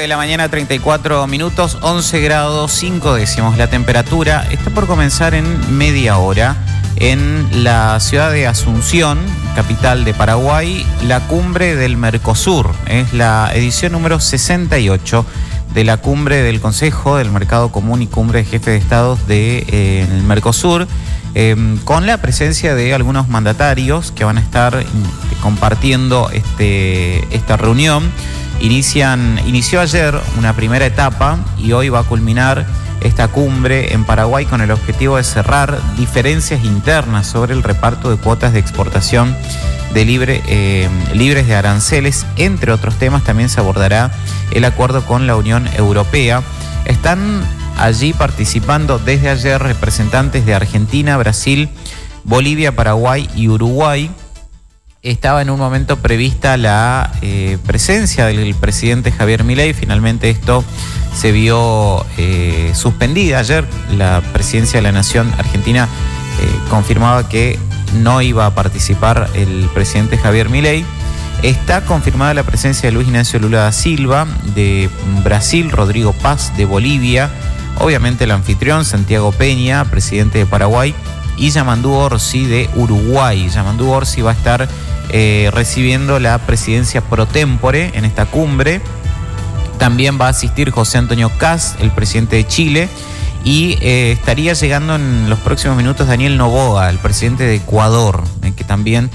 la mañana, 34 minutos, 11 grados 5 décimos. La temperatura está por comenzar en media hora en la ciudad de Asunción, capital de Paraguay, la cumbre del Mercosur. Es la edición número 68 de la cumbre del Consejo del Mercado Común y cumbre de jefes de estados del Mercosur, con la presencia de algunos mandatarios que van a estar compartiendo esta reunión. Inició ayer una primera etapa y hoy va a culminar esta cumbre en Paraguay con el objetivo de cerrar diferencias internas sobre el reparto de cuotas de exportación de libres de aranceles. Entre otros temas también se abordará el acuerdo con la Unión Europea. Están allí participando desde ayer representantes de Argentina, Brasil, Bolivia, Paraguay y Uruguay. Estaba en un momento prevista la presencia del presidente Javier Milei. Finalmente esto se vio suspendida. Ayer la presidencia de la Nación Argentina confirmaba que no iba a participar el presidente Javier Milei. Está confirmada la presencia de Luis Ignacio Lula da Silva de Brasil, Rodrigo Paz de Bolivia, obviamente el anfitrión Santiago Peña, presidente de Paraguay, y Yamandú Orsi de Uruguay. Yamandú Orsi va a estar recibiendo la presidencia pro tempore en esta cumbre. También va a asistir José Antonio Kast, el presidente de Chile, y estaría llegando en los próximos minutos Daniel Noboa, el presidente de Ecuador, que también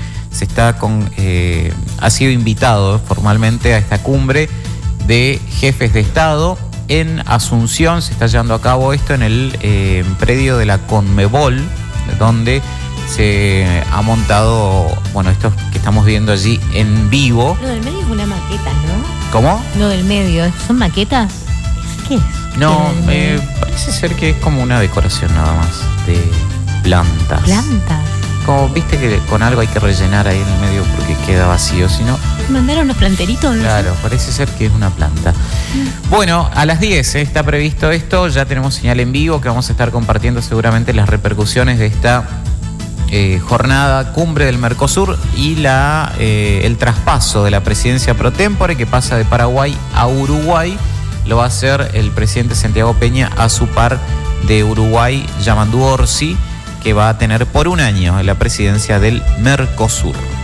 ha sido invitado formalmente a esta cumbre de jefes de Estado en Asunción. Se está llevando a cabo esto en el predio de la Conmebol, donde se ha montado, esto que estamos viendo allí en vivo. Lo del medio es una maqueta, ¿no? ¿Cómo? Lo del medio, ¿son maquetas? ¿Qué es? No, parece ser que es como una decoración nada más de plantas. ¿Plantas? Como viste que con algo hay que rellenar ahí en el medio porque queda vacío, si no... ¿Mandaron unos planteritos? Claro, parece ser que es una planta. Bueno, a las 10 está previsto esto, ya tenemos señal en vivo que vamos a estar compartiendo seguramente las repercusiones de esta jornada cumbre del Mercosur y el traspaso de la presidencia pro tempore que pasa de Paraguay a Uruguay. Lo va a hacer el presidente Santiago Peña a su par de Uruguay, Yamandú Orsi, que va a tener por un año la presidencia del Mercosur.